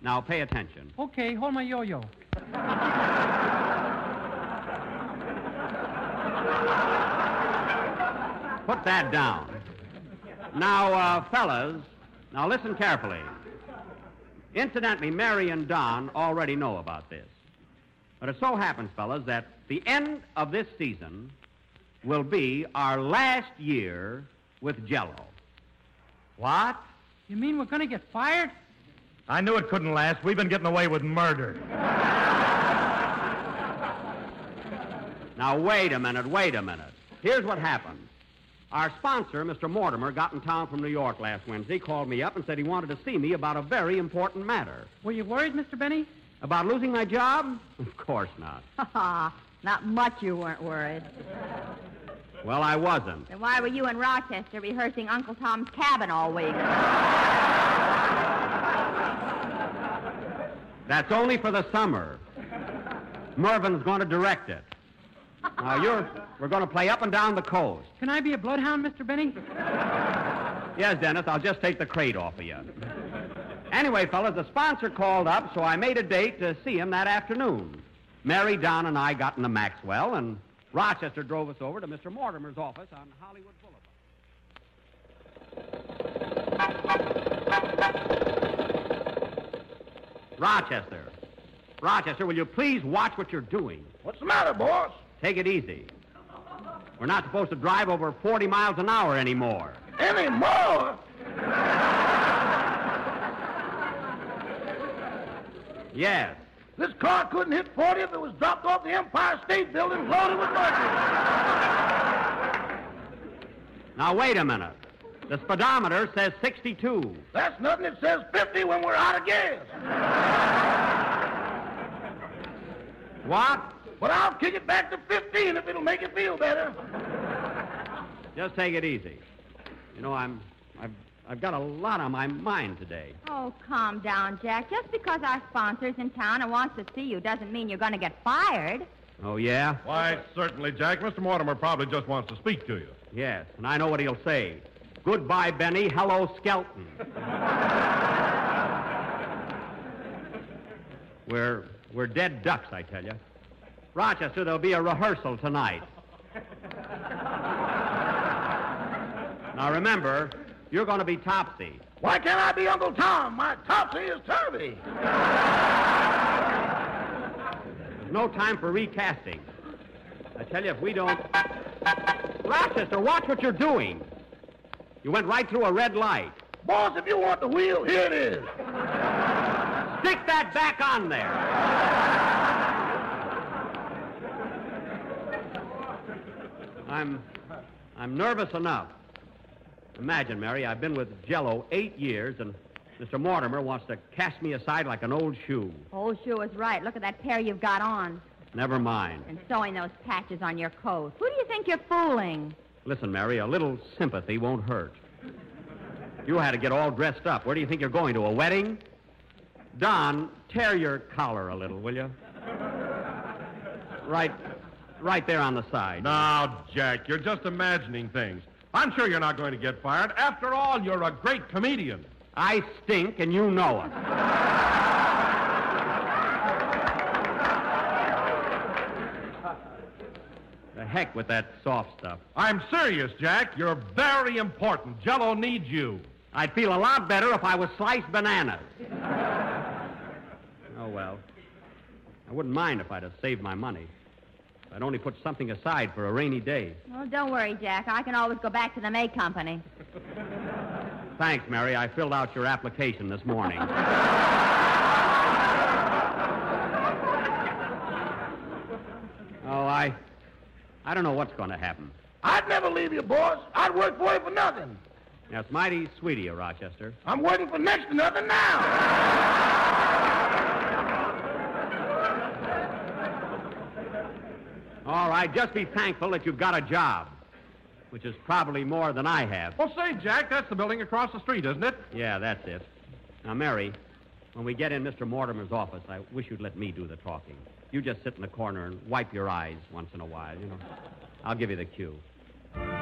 Now, pay attention. Okay, hold my yo-yo. Put that down. Now, fellas, now listen carefully. Incidentally, Mary and Don already know about this. But it so happens, fellas, that the end of this season will be our last year with Jell-O. What? You mean we're going to get fired? I knew it couldn't last. We've been getting away with murder. Now, wait a minute. Here's what happened. Our sponsor, Mr. Mortimer, got in town from New York last Wednesday, called me up and said he wanted to see me about a very important matter. Were you worried, Mr. Benny? About losing my job? Of course not. Not much you weren't worried. Well, I wasn't. Then why were you in Rochester rehearsing Uncle Tom's Cabin all week? That's only for the summer. Mervin's going to direct it. Now, we're going to play up and down the coast. Can I be a bloodhound, Mr. Benny? Yes, Dennis, I'll just take the crate off of you. Anyway, fellas, the sponsor called up, so I made a date to see him that afternoon. Mary, Don, and I got into Maxwell, and Rochester drove us over to Mr. Mortimer's office on Hollywood Boulevard. Rochester, will you please watch what you're doing? What's the matter, boss? Take it easy. We're not supposed to drive over 40 miles an hour anymore. Anymore? Yes. This car couldn't hit 40 if it was dropped off the Empire State Building loaded with luggage. Now, wait a minute. The speedometer says 62. That's nothing. It says 50 when we're out of gas. What? But I'll kick it back to 15 if it'll make it feel better. Just take it easy. You know, I've got a lot on my mind today. Oh, calm down, Jack. Just because our sponsor's in town and wants to see you doesn't mean you're going to get fired. Oh, yeah? Why, certainly, Jack. Mr. Mortimer probably just wants to speak to you. Yes, and I know what he'll say. Goodbye, Benny. Hello, Skelton. We're dead ducks, I tell you. Rochester, there'll be a rehearsal tonight. Now, remember, you're going to be Topsy. Why can't I be Uncle Tom? My Topsy is Turvy. There's no time for recasting. I tell you, if we don't... Rochester, watch what you're doing. You went right through a red light. Boss, if you want the wheel, here it is. Stick that back on there. I'm nervous enough. Imagine, Mary, I've been with Jell-O 8 years, and Mr. Mortimer wants to cast me aside like an old shoe. Old shoe is right. Look at that pair you've got on. Never mind. And sewing those patches on your coat. Who do you think you're fooling? Listen, Mary, a little sympathy won't hurt. You had to get all dressed up. Where do you think you're going, to a wedding? Don, tear your collar a little, will you? Right there on the side. Now, Jack, you're just imagining things. I'm sure you're not going to get fired. After all, you're a great comedian. I stink, and you know it. The heck with that soft stuff. I'm serious, Jack. You're very important. Jell-O needs you. I'd feel a lot better if I was sliced bananas. Oh, well. I wouldn't mind if I'd have saved my money. I'd only put something aside for a rainy day. Well, don't worry, Jack. I can always go back to the May Company. Thanks, Mary. I filled out your application this morning. Oh, I don't know what's going to happen. I'd never leave you, boss. I'd work for you for nothing. That's mighty sweet of you, Rochester. I'm working for next to nothing now. All right, just be thankful that you've got a job, which is probably more than I have. Well, say, Jack, that's the building across the street, isn't it? Yeah, that's it. Now, Mary, when we get in Mr. Mortimer's office, I wish you'd let me do the talking. You just sit in the corner and wipe your eyes once in a while, you know. I'll give you the cue.